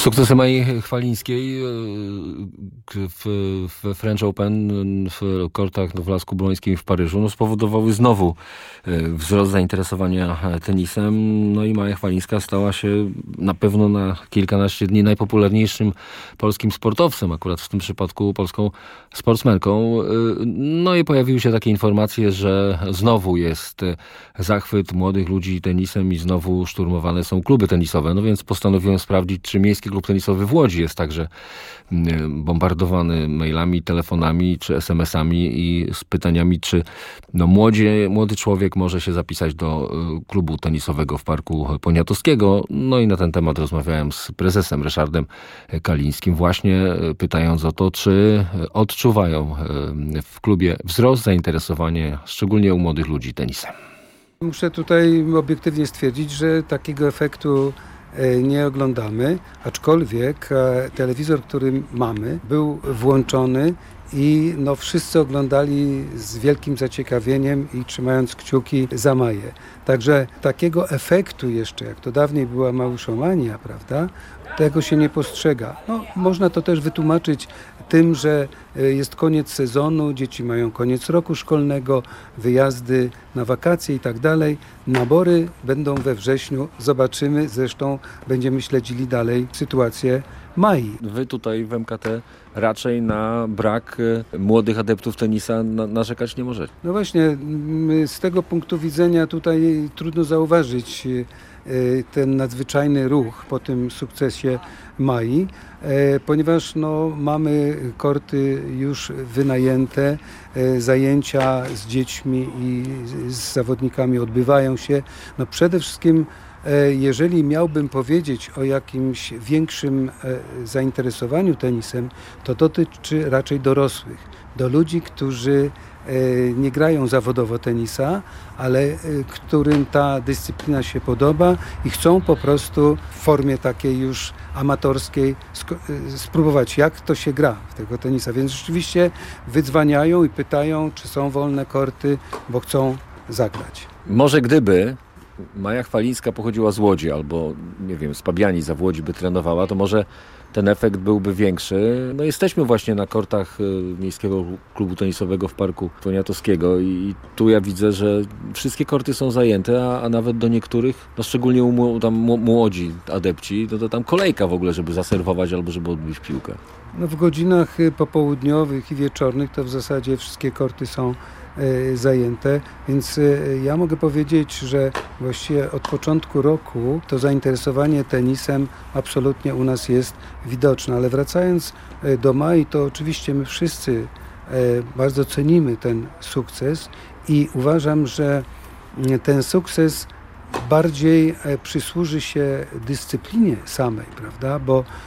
Sukcesy Mai Chwalińskiej w French Open, w kortach w Lasku Bolońskim w Paryżu spowodowały znowu wzrost zainteresowania tenisem. No i Maja Chwalińska stała się na pewno na kilkanaście dni najpopularniejszym polskim sportowcem, akurat w tym przypadku polską sportsmenką. No i pojawiły się takie informacje, że znowu jest zachwyt młodych ludzi tenisem i znowu szturmowane są kluby tenisowe. No więc postanowiłem sprawdzić, czy Miejski Klub Tenisowy w Łodzi jest także bombardowany mailami, telefonami czy SMS-ami i z pytaniami, czy młody człowiek może się zapisać do klubu tenisowego w Parku Poniatowskiego. No i na ten temat rozmawiałem z prezesem Ryszardem Kalińskim, właśnie pytając o to, czy odczuwają w klubie wzrost zainteresowania, szczególnie u młodych ludzi, tenisem. Muszę tutaj obiektywnie stwierdzić, że takiego efektu nie oglądamy, aczkolwiek telewizor, który mamy, był włączony i wszyscy oglądali z wielkim zaciekawieniem i trzymając kciuki za Maję. Także takiego efektu jeszcze, jak to dawniej była Małyszomania, prawda, tego się nie postrzega. Można to też wytłumaczyć tym, że jest koniec sezonu, dzieci mają koniec roku szkolnego, wyjazdy na wakacje i tak dalej. Nabory będą we wrześniu, zobaczymy, zresztą będziemy śledzili dalej sytuację Mai. Wy tutaj w MKT raczej na brak młodych adeptów tenisa narzekać nie możecie. No właśnie, z tego punktu widzenia tutaj trudno zauważyć ten nadzwyczajny ruch po tym sukcesie Mai, ponieważ mamy korty już wynajęte, zajęcia z dziećmi i z zawodnikami odbywają się. Przede wszystkim jeżeli miałbym powiedzieć o jakimś większym zainteresowaniu tenisem, to dotyczy raczej dorosłych, do ludzi, którzy nie grają zawodowo tenisa, ale którym ta dyscyplina się podoba i chcą po prostu w formie takiej już amatorskiej spróbować, jak to się gra w tego tenisa. Więc rzeczywiście wydzwaniają i pytają, czy są wolne korty, bo chcą zagrać. Może gdyby Maja Chwalińska pochodziła z Łodzi albo, nie wiem, z Pabianic, w Łodzi by trenowała, to może ten efekt byłby większy. Jesteśmy właśnie na kortach Miejskiego Klubu Tenisowego w Parku Poniatowskiego i tu ja widzę, że wszystkie korty są zajęte, a nawet do niektórych, szczególnie młodzi adepci, to tam kolejka w ogóle, żeby zaserwować albo żeby odbić piłkę. W godzinach popołudniowych i wieczornych to w zasadzie wszystkie korty są zajęte, więc ja mogę powiedzieć, że właściwie od początku roku to zainteresowanie tenisem absolutnie u nas jest widoczne, ale wracając do Mai, to oczywiście my wszyscy bardzo cenimy ten sukces i uważam, że ten sukces bardziej przysłuży się dyscyplinie samej, prawda? Bo